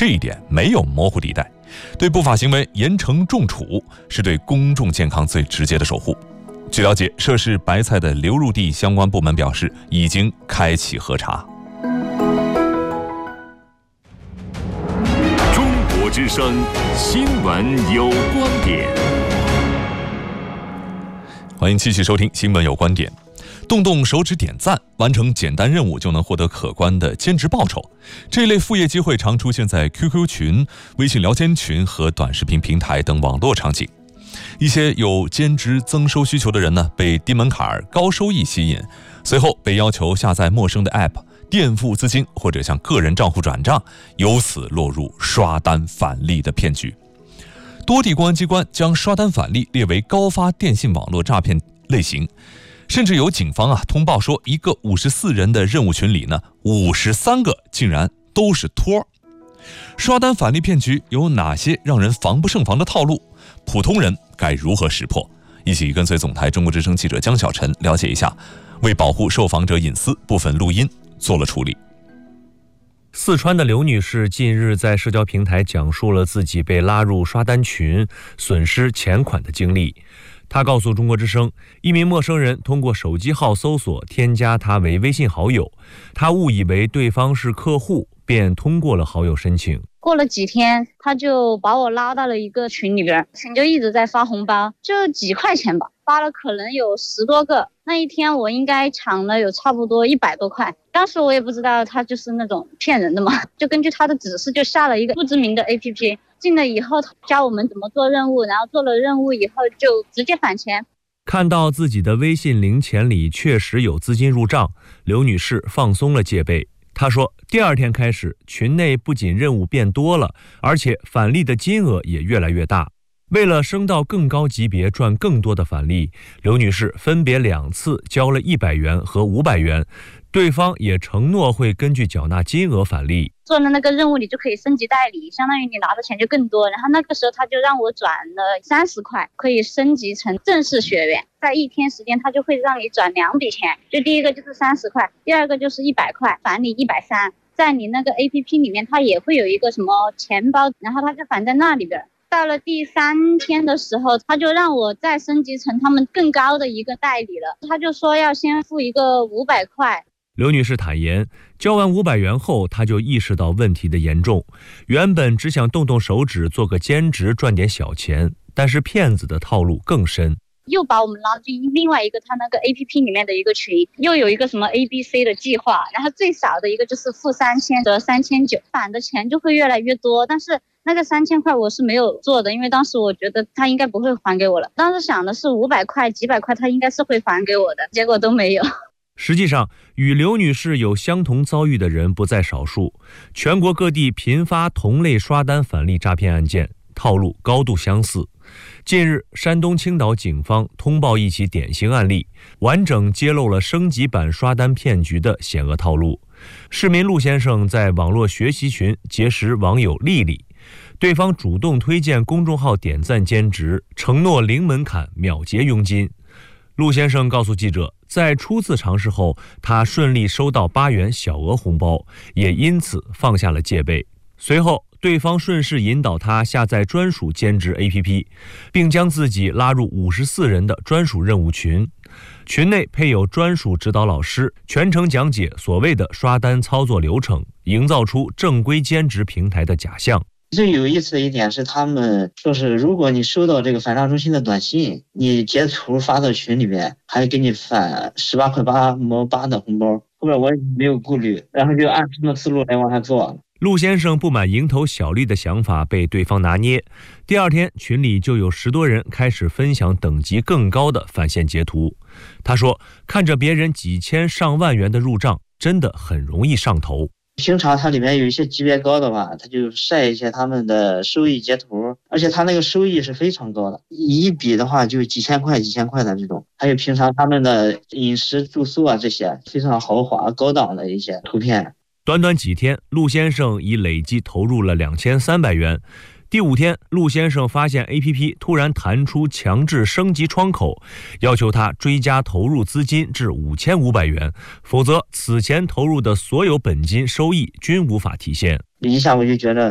这一点没有模糊地带，对不法行为严惩重处是对公众健康最直接的守护。据了解，涉事白菜的流入地相关部门表示已经开启核查。 中国之声新闻有观点， 欢迎继续收听新闻有观点。动手指点赞，完成简单任务就能获得可观的兼职报酬，这类副业机会常出现在 QQ 群、微信聊天群和短视频平台等网络场景。一些有兼职增收需求的人呢，被低门槛高收益吸引，随后被要求下载陌生的 App， 垫付资金或者向个人账户转账，由此落入刷单返利的骗局。多地公安机关将刷单返利列为高发电信网络诈骗类型，甚至有警方通报说，一个54人的任务群里呢，53个竟然都是托。刷单返利骗局有哪些让人防不胜防的套路？普通人该如何识破？一起跟随总台中国之声记者江小晨了解一下，为保护受访者隐私，部分录音做了处理。 四川的刘女士近日在社交平台讲述了自己被拉入刷单群、损失钱款的经历。她告诉中国之声，一名陌生人通过手机号搜索添加她为微信好友，她误以为对方是客户，便通过了好友申请。 过了几天，他就把我拉到了一个群里边，群就一直在发红包，就几块钱吧，发了可能有10多个。那一天我应该抢了有差不多100多块，当时我也不知道他就是那种骗人的嘛，就根据他的指示就下了一个不知名的 APP， 进了以后教我们怎么做任务，然后做了任务以后就直接返钱。 看到自己的微信零钱里确实有资金入账，刘女士放松了戒备。她说，第二天开始，群内不仅任务变多了，而且返利的金额也越来越大。为了升到更高级别赚更多的返利，刘女士分别2次交了100元和500元，对方也承诺会根据缴纳金额返利。 做了那个任务你就可以升级代理，相当于你拿的钱就更多。然后那个时候他就让我转了30块，可以升级成正式学员。在1天时间他就会让你转2笔钱，就第一个就是30块，第二个就是100块，返你130。在你那个 APP 里面它也会有一个什么钱包，然后他就返在那里边。到了第3天的时候，他就让我再升级成他们更高的一个代理了，他就说要先付一个500块。 刘女士坦言，交完500元后，她就意识到问题的严重。原本只想动手指做个兼职赚点小钱，但是骗子的套路更深。 又把我们拉进另外一个他那个 APP 里面的一个群，又有一个什么 ABC 的计划，然后最少的一个就是付3000和3900，返的钱就会越来越多。但是那个3000块我是没有做的，因为当时我觉得他应该不会还给我了。当时想的是500块、几百块他应该是会还给我的，结果都没有。 实际上，与刘女士有相同遭遇的人不在少数，全国各地频发同类刷单返利诈骗案件，套路高度相似。近日，山东青岛警方通报一起典型案例，完整揭露了升级版刷单骗局的险恶套路。市民陆先生在网络学习群结识网友丽丽，对方主动推荐公众号点赞兼职，承诺零门槛秒结佣金。陆先生告诉记者，在初次尝试后，他顺利收到8元小额红包，也因此放下了戒备。随后，对方顺势引导他下载专属兼职 APP， 并将自己拉入54人的专属任务群。群内配有专属指导老师，全程讲解所谓的刷单操作流程，营造出正规兼职平台的假象。 最有意思的一点是，他们说是如果你收到这个返账中心的短信，你截图发到群里面，还给你返18块8毛8的红包。后边我也没有顾虑，然后就按他们思路来往下做。 陆先生不满蝇头小利的想法被对方拿捏，第二天群里就有10多人开始分享等级更高的返现截图。他说，看着别人几千上万元的入账，真的很容易上头。 平常它里面有一些级别高的吧，他就晒一些他们的收益截图，而且他那个收益是非常高的，一笔的话就几千块的这种。还有平常他们的饮食住宿啊，这些非常豪华高档的一些图片。 短短几天，陆先生已累计投入了2300元。第5天，陆先生发现 APP 突然弹出强制升级窗口，要求他追加投入资金至5500元，否则此前投入的所有本金收益均无法体现。 一下我就觉得